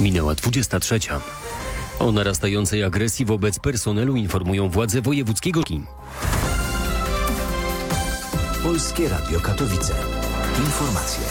Minęła 23. O narastającej agresji wobec personelu informują władze wojewódzkiego. Polskie Radio Katowice. Informacje.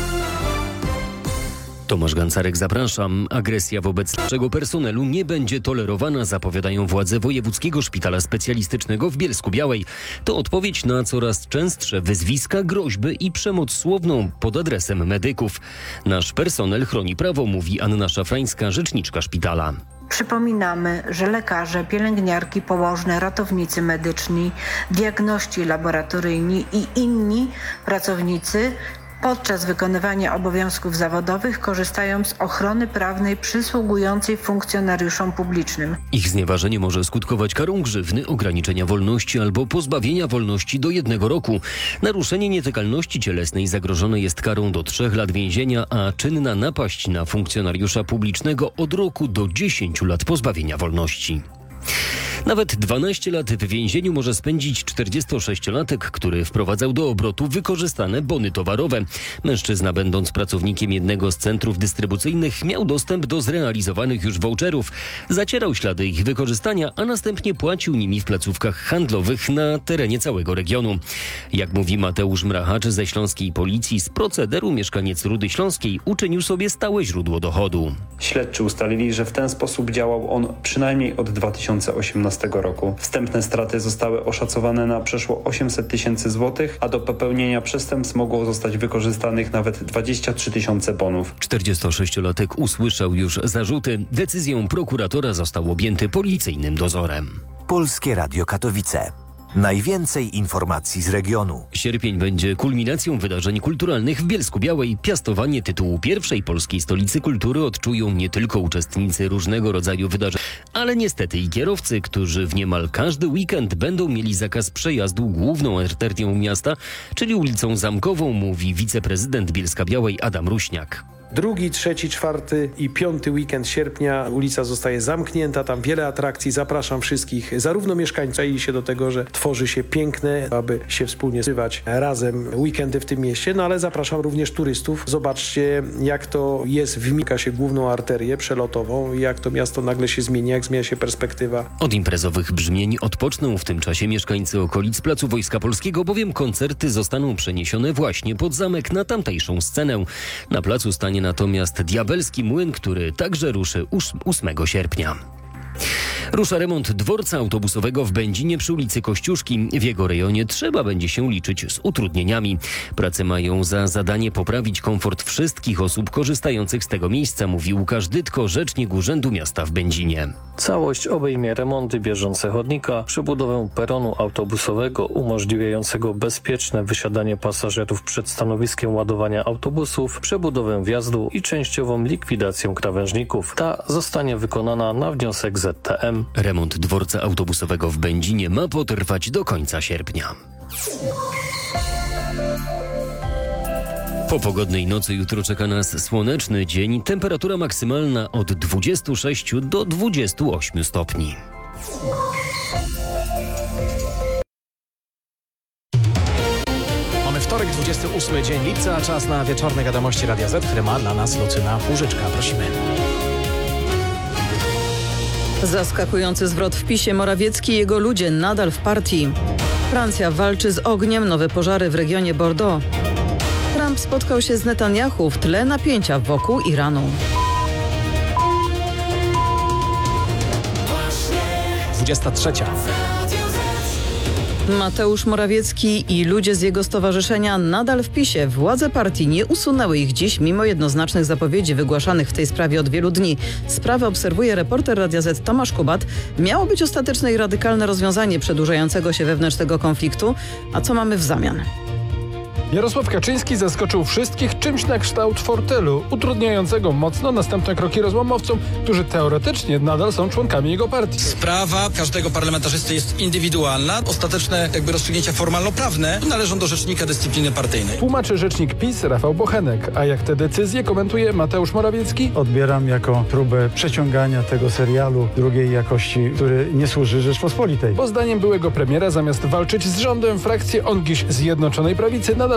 Tomasz Gancarek, zapraszam. Agresja wobec naszego personelu nie będzie tolerowana, zapowiadają władze Wojewódzkiego Szpitala Specjalistycznego w Bielsku-Białej. To odpowiedź na coraz częstsze wyzwiska, groźby i przemoc słowną pod adresem medyków. Nasz personel chroni prawo, mówi Anna Szafrańska, rzeczniczka szpitala. Przypominamy, że lekarze, pielęgniarki, położne, ratownicy medyczni, diagności laboratoryjni i inni pracownicy podczas wykonywania obowiązków zawodowych korzystają z ochrony prawnej przysługującej funkcjonariuszom publicznym. Ich znieważenie może skutkować karą grzywny, ograniczenia wolności albo pozbawienia wolności do 1 roku. Naruszenie nietykalności cielesnej zagrożone jest karą do 3 lat więzienia, a czynna napaść na funkcjonariusza publicznego od roku do 10 lat pozbawienia wolności. Nawet 12 lat w więzieniu może spędzić 46-latek, który wprowadzał do obrotu wykorzystane bony towarowe. Mężczyzna, będąc pracownikiem jednego z centrów dystrybucyjnych, miał dostęp do zrealizowanych już voucherów. Zacierał ślady ich wykorzystania, a następnie płacił nimi w placówkach handlowych na terenie całego regionu. Jak mówi Mateusz Mrachacz ze śląskiej policji, z procederu mieszkaniec Rudy Śląskiej uczynił sobie stałe źródło dochodu. Śledczy ustalili, że w ten sposób działał on przynajmniej od 2018 roku. Wstępne straty zostały oszacowane na przeszło 800 tysięcy złotych, a do popełnienia przestępstw mogło zostać wykorzystanych nawet 23 tysiące bonów. 46-latek usłyszał już zarzuty. Decyzją prokuratora został objęty policyjnym dozorem. Polskie Radio Katowice. Najwięcej informacji z regionu. Sierpień będzie kulminacją wydarzeń kulturalnych w Bielsku-Białej. Piastowanie tytułu pierwszej polskiej stolicy kultury odczują nie tylko uczestnicy różnego rodzaju wydarzeń, ale niestety i kierowcy, którzy w niemal każdy weekend będą mieli zakaz przejazdu główną arterią miasta, czyli ulicą Zamkową, mówi wiceprezydent Bielska-Białej Adam Ruśniak. 2., 3., 4. i 5. weekend sierpnia ulica zostaje zamknięta, tam wiele atrakcji. Zapraszam wszystkich, zarówno mieszkańców, i się do tego, że tworzy się piękne, aby się wspólnie spędzać razem weekendy w tym mieście, no ale zapraszam również turystów. Zobaczcie, jak to jest, wymyka się główną arterię przelotową i jak to miasto nagle się zmienia, jak zmienia się perspektywa. Od imprezowych brzmień odpoczną w tym czasie mieszkańcy okolic Placu Wojska Polskiego, bowiem koncerty zostaną przeniesione właśnie pod zamek na tamtejszą scenę. Na placu stanie natomiast Diabelski Młyn, który także ruszy 8 sierpnia. Rusza remont dworca autobusowego w Będzinie przy ulicy Kościuszki. W jego rejonie trzeba będzie się liczyć z utrudnieniami. Prace mają za zadanie poprawić komfort wszystkich osób korzystających z tego miejsca, mówi Łukasz Dytko, rzecznik Urzędu Miasta w Będzinie. Całość obejmie remonty bieżące chodnika, przebudowę peronu autobusowego umożliwiającego bezpieczne wysiadanie pasażerów przed stanowiskiem ładowania autobusów, przebudowę wjazdu i częściową likwidację krawężników. Ta zostanie wykonana na wniosek ZTM. Remont dworca autobusowego w Będzinie ma potrwać do końca sierpnia. Po pogodnej nocy jutro czeka nas słoneczny dzień. Temperatura maksymalna od 26 do 28 stopni. Mamy wtorek, 28 dzień lipca, czas na wieczorne wiadomości Radia Z, które ma dla nas Lucyna Łużyczka. Prosimy. Zaskakujący zwrot w PiS-ie. Morawiecki i jego ludzie nadal w partii. Francja walczy z ogniem, nowe pożary w regionie Bordeaux. Trump spotkał się z Netanyahu, w tle napięcia wokół Iranu. 23. Mateusz Morawiecki i ludzie z jego stowarzyszenia nadal w PiS-ie. Władze partii nie usunęły ich dziś, mimo jednoznacznych zapowiedzi wygłaszanych w tej sprawie od wielu dni. Sprawę obserwuje reporter Radia Z Tomasz Kubat. Miało być ostateczne i radykalne rozwiązanie przedłużającego się wewnętrznego konfliktu. A co mamy w zamian? Jarosław Kaczyński zaskoczył wszystkich czymś na kształt fortelu, utrudniającego mocno następne kroki rozłamowcom, którzy teoretycznie nadal są członkami jego partii. Sprawa każdego parlamentarzysty jest indywidualna. Ostateczne rozstrzygnięcia formalno-prawne należą do rzecznika dyscypliny partyjnej. Tłumaczy rzecznik PiS Rafał Bochenek, a jak te decyzje komentuje Mateusz Morawiecki? Odbieram jako próbę przeciągania tego serialu drugiej jakości, który nie służy Rzeczpospolitej. Bo zdaniem byłego premiera zamiast walczyć z rządem, frakcje ONGiŚ Zjednoczonej Prawicy nadal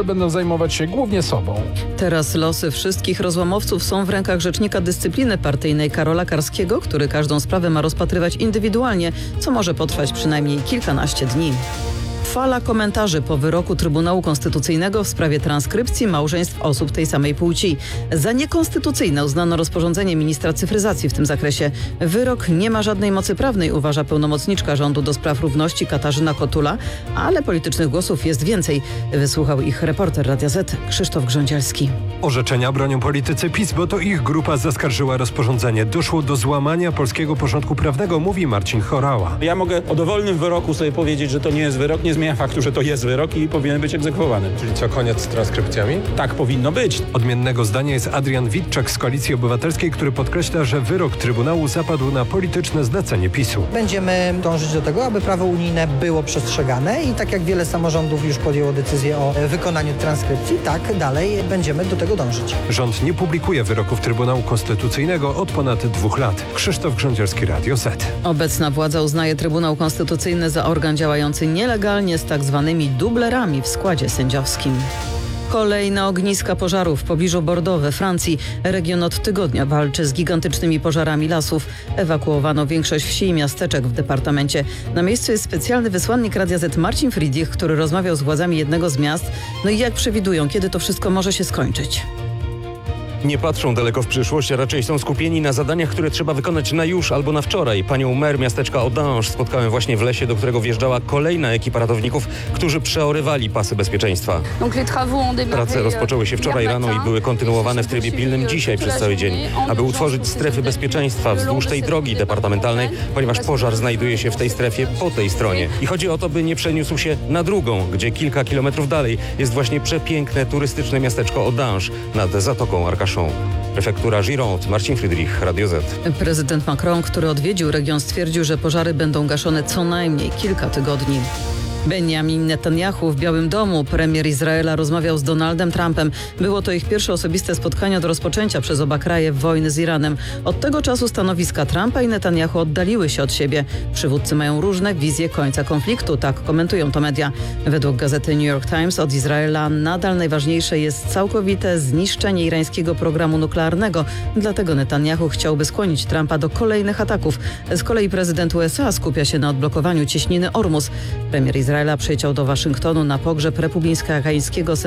nadal będą zajmować się głównie sobą. Teraz losy wszystkich rozłamowców są w rękach rzecznika dyscypliny partyjnej Karola Karskiego, który każdą sprawę ma rozpatrywać indywidualnie, co może potrwać przynajmniej kilkanaście dni. Fala komentarzy po wyroku Trybunału Konstytucyjnego w sprawie transkrypcji małżeństw osób tej samej płci. Za niekonstytucyjne uznano rozporządzenie ministra cyfryzacji w tym zakresie. Wyrok nie ma żadnej mocy prawnej, uważa pełnomocniczka rządu do spraw równości Katarzyna Kotula, ale politycznych głosów jest więcej. Wysłuchał ich reporter Radia Z Krzysztof Grządzielski. Orzeczenia bronią politycy PiS, bo to ich grupa zaskarżyła rozporządzenie. Doszło do złamania polskiego porządku prawnego, mówi Marcin Horała. Ja mogę o dowolnym wyroku sobie powiedzieć, że to nie jest wyrok, nie zmienia faktu, że to jest wyrok i powinien być egzekwowany. Czyli co, koniec z transkrypcjami? Tak powinno być. Odmiennego zdania jest Adrian Witczak z Koalicji Obywatelskiej, który podkreśla, że wyrok Trybunału zapadł na polityczne zlecenie PiS-u. Będziemy dążyć do tego, aby prawo unijne było przestrzegane i tak jak wiele samorządów już podjęło decyzję o wykonaniu transkrypcji, tak dalej będziemy do tego dążyć. Rząd nie publikuje wyroków Trybunału Konstytucyjnego od ponad 2 lat. Krzysztof Grządzielski, Radio Z. Obecna władza uznaje Trybunał Konstytucyjny za organ działający nielegalnie z tak zwanymi dublerami w składzie sędziowskim. Kolejne ogniska pożarów w pobliżu Bordeaux we Francji. Region od tygodnia walczy z gigantycznymi pożarami lasów. Ewakuowano większość wsi i miasteczek w departamencie. Na miejscu jest specjalny wysłannik Radia Z Marcin Friedrich, który rozmawiał z władzami jednego z miast. No i jak przewidują, kiedy to wszystko może się skończyć? Nie patrzą daleko w przyszłość, a raczej są skupieni na zadaniach, które trzeba wykonać na już albo na wczoraj. Panią mer miasteczka Audange spotkałem właśnie w lesie, do którego wjeżdżała kolejna ekipa ratowników, którzy przeorywali pasy bezpieczeństwa. Prace rozpoczęły się wczoraj rano i były kontynuowane w trybie pilnym dzisiaj przez cały dzień, aby utworzyć strefy bezpieczeństwa wzdłuż tej drogi departamentalnej, ponieważ pożar znajduje się w tej strefie po tej stronie. I chodzi o to, by nie przeniósł się na drugą, gdzie kilka kilometrów dalej jest właśnie przepiękne turystyczne miasteczko Audange nad Zatoką Arcachon. Prefektura Gironde, Marcin Friedrich, Radio Z. Prezydent Macron, który odwiedził region, stwierdził, że pożary będą gaszone co najmniej kilka tygodni. Benjamin Netanyahu w Białym Domu, premier Izraela, rozmawiał z Donaldem Trumpem. Było to ich pierwsze osobiste spotkanie od rozpoczęcia przez oba kraje wojny z Iranem. Od tego czasu stanowiska Trumpa i Netanyahu oddaliły się od siebie. Przywódcy mają różne wizje końca konfliktu, tak komentują to media. Według gazety New York Times od Izraela nadal najważniejsze jest całkowite zniszczenie irańskiego programu nuklearnego. Dlatego Netanyahu chciałby skłonić Trumpa do kolejnych ataków. Z kolei prezydent USA skupia się na odblokowaniu cieśniny Ormus. Premier Izraela przyleciał do Waszyngtonu na pogrzeb republikańskiego